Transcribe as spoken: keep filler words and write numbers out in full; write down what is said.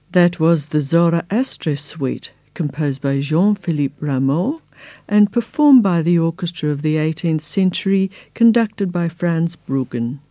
That was the Zoroastre Suite, composed by Jean-Philippe Rameau and performed by the orchestra of the eighteenth century, conducted by Franz Bruggen.